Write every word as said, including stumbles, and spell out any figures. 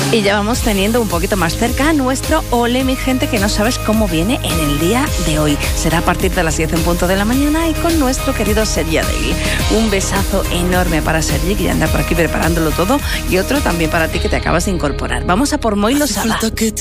Y ya vamos teniendo un poquito más cerca nuestro Ole, mi gente, que no sabes cómo viene en el día de hoy. Será a partir de las diez en punto de la mañana y con nuestro querido Sergi Adegui. Un besazo enorme para Sergi, que ya anda por aquí preparándolo todo, y otro también para ti que te acabas de incorporar. Vamos a por Moilo Sala.